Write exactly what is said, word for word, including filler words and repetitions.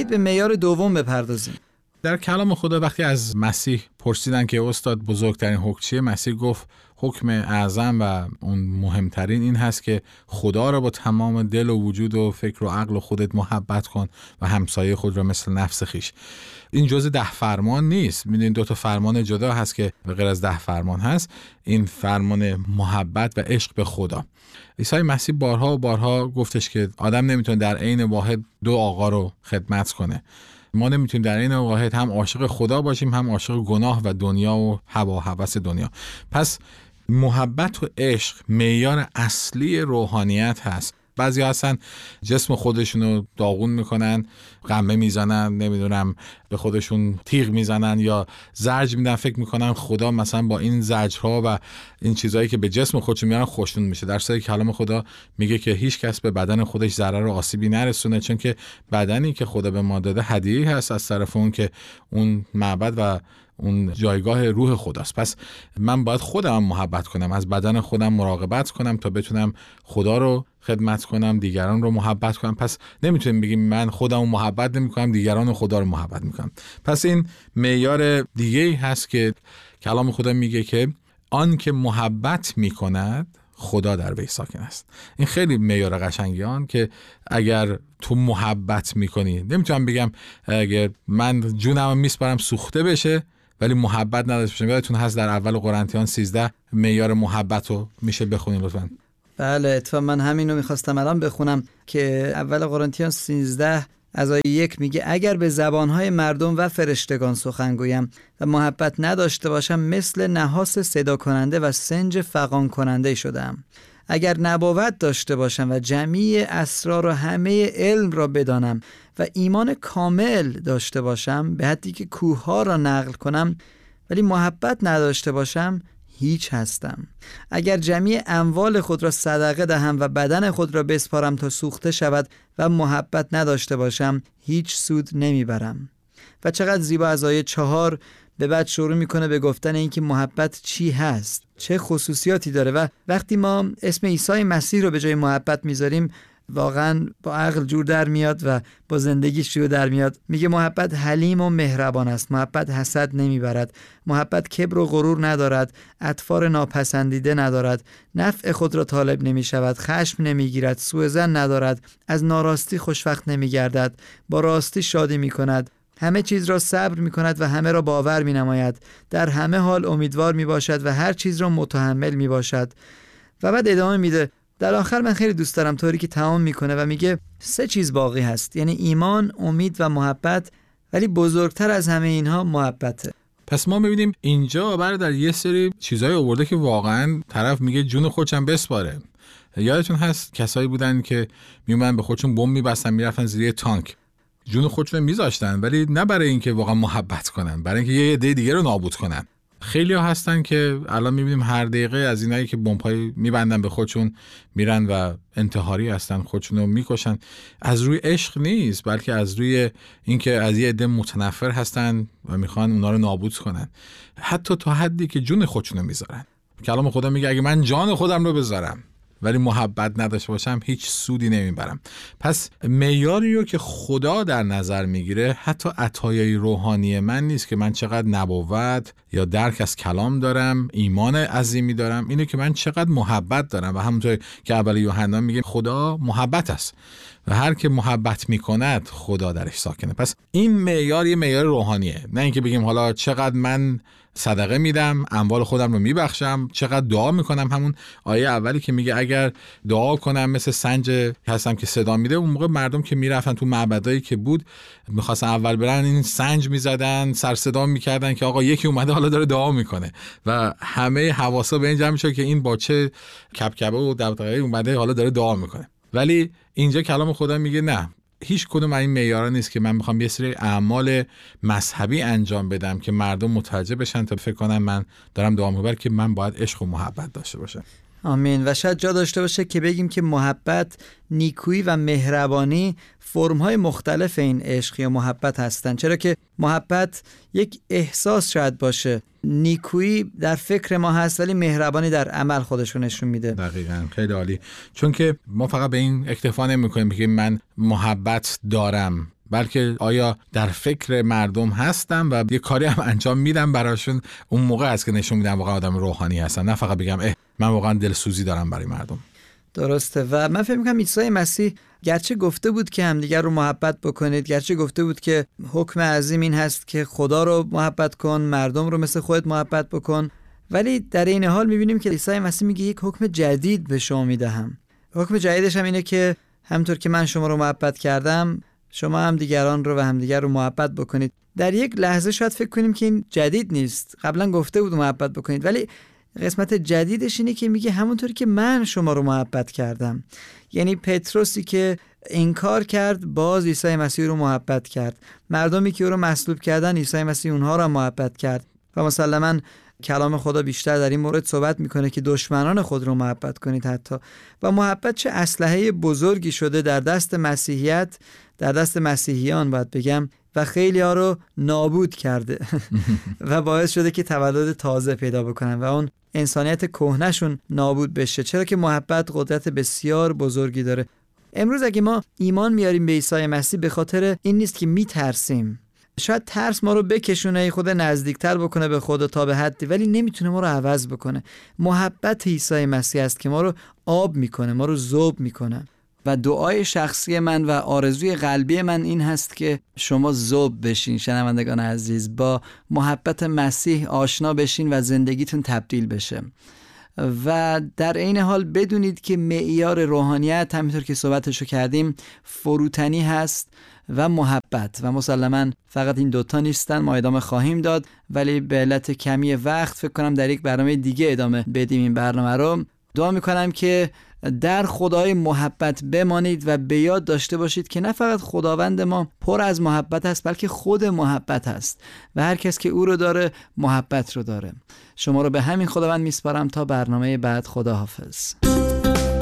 بیایید به معیار دوم بپردازیم. در کلام خدا وقتی از مسیح پرسیدن که استاد بزرگترین حکم چیه، مسیح گفت حکم اعظم و اون مهمترین این هست که خدا را با تمام دل و وجود و فکر و عقل و خودت محبت کن و همسایه خود را مثل نفس خیش. این جزء ده فرمان نیست. میدونید دو تا فرمان جدا هست که به غیر از ده فرمان هست. این فرمان محبت و عشق به خدا. عیسی مسیح بارها و بارها گفتش که آدم نمیتونه در عین واحد دو آقا رو خدمت کنه. ما نمیتونیم در این واحد هم عاشق خدا باشیم هم عاشق گناه و دنیا و هوا و هوس دنیا. پس محبت و عشق معیار اصلی روحانیت هست. بعضی هستن جسم خودشونو داغون میکنن، قمه میزنن، نمیدونم به خودشون تیغ میزنن یا زرج میدن، فکر میکنن خدا مثلا با این زرجها و این چیزایی که به جسم خودشون میارن خوشنود میشه. در صورتی که کلام خدا میگه که هیچ کس به بدن خودش ضرر و آسیبی نرسونه، چون که بدنی که خدا به ما داده هدیه‌ای هست از طرف اون که اون معبد و اون جایگاه روح خداست. پس من باید خودم محبت کنم، از بدن خودم مراقبت کنم تا بتونم خدا رو خدمت کنم، دیگران رو محبت کنم. پس نمیتونیم بگیم من خودم رو محبت نمی کنم، دیگران رو خدا رو محبت میکنم. پس این معیار دیگه‌ای هست که کلام خدا میگه که آن که محبت میکند خدا در وی ساکن است. این خیلی معیار قشنگیان که اگر تو محبت میکنی، نمیتونم بگم اگر من جونم میسپارم سوخته بشه ولی محبت نداشته باشم. یادتون هست در اول قرنتیان سیزده معیار محبت رو میشه بخونید لطفاً. بله اتفاقا من همینو میخواستم الان بخونم که اول قرنتیان سیزده از آیه یک میگه اگر به زبانهای مردم و فرشتگان سخن گویم و محبت نداشته باشم مثل نحاس صدا کننده و سنج فغان کننده شدم. اگر نبوت داشته باشم و جمیع اسرار و همه علم را بدانم و ایمان کامل داشته باشم به حدی که کوهها را نقل کنم ولی محبت نداشته باشم هیچ هستم. اگر جمیع اموال خود را صدقه دهم و بدن خود را بسپارم تا سوخته شود و محبت نداشته باشم هیچ سود نمیبرم. و چقدر زیبا از آیه چهار به بعد شروع میکنه به گفتن اینکه محبت چی هست، چه خصوصیاتی داره. و وقتی ما اسم عیسی مسیح رو به جای محبت میذاریم واقعا با عقل جور در میاد و با زندگی شروع در میاد. میگه محبت حلیم و مهربان است، محبت حسد نمیبرد، محبت کبر و غرور ندارد، اطفار ناپسندیده ندارد، نفع خود را طالب نمیشود، خشم نمیگیرد، سوء ظن ندارد، از ناراستی خوشوقت نمیگردد، با راستی شادی میکند، همه چیز را صبر میکند و همه را باور مینماید، در همه حال امیدوار میباشد و هر چیز را متحمل میباشد. و بعد ادامه میده. در آخر من خیلی دوست دارم طوری که تمام میکنه و میگه سه چیز باقی هست، یعنی ایمان، امید و محبت، ولی بزرگتر از همه اینها محبته. پس ما میبینیم اینجا برادر یه سری چیزای آورده که واقعا طرف میگه جون خودشم بسپاره. یادتون هست کسایی بودن که میومدن به خودشون بمب میبستن میرفتن زیر تانک، جون خودشون میذاشتن ولی نه برای اینکه واقعا محبت کنن، برای اینکه یه عده دیگه رو نابود کنن. خیلی ها هستن که الان میبینیم هر دقیقه از اینایی که بمب‌های میبندن به خودشون میرن و انتحاری هستن، خودشون رو میکشن. از روی عشق نیست بلکه از روی اینکه از یه عده متنفر هستن و میخوان اونا رو نابود کنن، حتی تا حدی که جون خودشون رو میذارن. کلام خدا میگه اگه من جان خودم رو بذارم ولی محبت نداشته باشم هیچ سودی نمیبرم. پس معیاری رو که خدا در نظر میگیره حتی عطایای روحانی من نیست که من چقدر نبوت یا درک از کلام دارم، ایمان عظیمی دارم، اینه که من چقدر محبت دارم. و همونطور که اول یوحنا میگه خدا محبت است و هر که محبت میکند خدا درش ساکنه. پس این معیار یه معیار روحانیه، نه اینکه بگیم حالا چقدر من صدقه میدم، اموال خودم رو میبخشم، چقدر دعا میکنم. همون آیه اولی که میگه اگر دعا کنم مثل سنج هستم که صدا میده، اون موقع مردم که میرفتن تو معبدایی که بود میخواستن اول برن این سنج میزدن، سر صدا میکردن که آقا یکی اومده حالا داره دعا میکنه و همه حواسا به این جمع میشه که این با چه کبکبه و دغدغه‌ای اومده حالا داره دعا میکنه. ولی اینجا کلام خدا میگه نه، هیچ کدوم این معیارا نیست که من میخوام یه سری اعمال مذهبی انجام بدم که مردم متوجه بشن تا فکر کنن من دارم دعا میکنم، که من باید عشق و محبت داشته باشم. آمین. و شاید جا داشته باشه که بگیم که محبت، نیکویی و مهربانی فرم‌های مختلف این عشق یا محبت هستن، چرا که محبت یک احساس شاید باشه، نیکویی در فکر ما هست ولی مهربانی در عمل خودشو نشون میده. دقیقاً، خیلی عالی. چون که ما فقط به این اکتفا نمی‌کنیم که من محبت دارم، بلکه آیا در فکر مردم هستم و یه کاری هم انجام میدم براشون. اون موقع است که نشون میدم واقعا آدم روحانی هستم، نه فقط بگم اه من واقعا دلسوزی دارم برای مردم. درسته. و من فکر می‌کنم عیسی مسیح گرچه گفته بود که همدیگر رو محبت بکنید، گرچه گفته بود که حکم عظیم این هست که خدا رو محبت کن، مردم رو مثل خودت محبت بکن، ولی در این حال می‌بینیم که عیسی مسیح میگه یک حکم جدید به شما میدهم. حکم جدیدش هم اینه که همونطور که من شما رو محبت کردم شما هم دیگران رو و همدیگر رو محبت بکنید. در یک لحظه شاید فکر کنیم که این جدید نیست، قبلا گفته بود محبت بکنید، ولی قسمت جدیدش اینه که میگه همونطوری که من شما رو محبت کردم. یعنی پتروسی که انکار کرد باز عیسی مسیح رو محبت کرد، مردمی که او رو مصلوب کردن عیسی مسیح اونها رو محبت کرد. و مسلماً کلام خدا بیشتر در این مورد صحبت میکنه که دشمنان خود رو محبت کنید حتی. و محبت چه اسلحه بزرگی شده در دست مسیحیت، در دست مسیحیان باید بگم، و خیلی ها رو نابود کرده و باعث شده که تولد تازه پیدا بکنن و اون انسانیت کهنه‌شون نابود بشه، چرا که محبت قدرت بسیار بزرگی داره. امروز اگه ما ایمان میاریم به عیسی مسیح به خاطر این نیست که میترسیم. شاید ترس ما رو بکشونه خود نزدیکتر بکنه به خدا تا به حدی، ولی نمیتونه ما رو عوض بکنه. محبت عیسی مسیح است که ما رو آب میکنه، ما رو ذوب میکنه. و دعای شخصی من و آرزوی قلبی من این هست که شما ذوب بشین، شنوندگان عزیز، با محبت مسیح آشنا بشین و زندگیتون تبدیل بشه. و در این حال بدونید که معیار روحانیت همینطور که صحبتشو کردیم فروتنی هست و محبت، و مسلماً فقط این دوتا نیستن، ما ادامه خواهیم داد، ولی به علت کمی وقت فکر کنم در یک برنامه دیگه ادامه بدیم این برنامه رو. دعا میکنم که در خدای محبت بمانید و به یاد داشته باشید که نه فقط خداوند ما پر از محبت است، بلکه خود محبت است و هر کس که او رو داره محبت رو داره. شما رو به همین خداوند میسپارم تا برنامه بعد. خداحافظ.